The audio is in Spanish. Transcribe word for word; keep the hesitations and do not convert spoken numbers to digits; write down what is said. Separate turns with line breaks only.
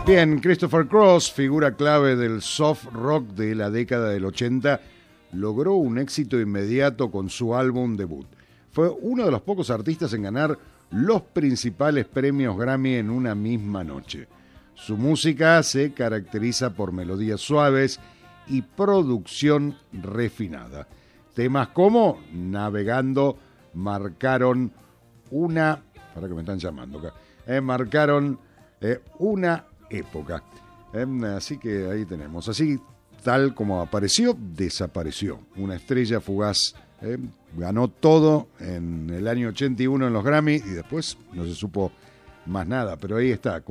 Bien, Christopher Cross, figura clave del soft rock de la década del ochenta, logró un éxito inmediato con su álbum debut. Fue uno de los pocos artistas en ganar los principales premios Grammy en una misma noche. Su música se caracteriza por melodías suaves y producción refinada. Temas como Navegando marcaron una... Para que me están llamando acá. Eh, marcaron eh, una época. Eh, así que ahí tenemos. Así, tal como apareció, desapareció. Una estrella fugaz. Eh, ganó todo en el año ochenta y uno en los Grammy y después no se supo más nada. Pero ahí está.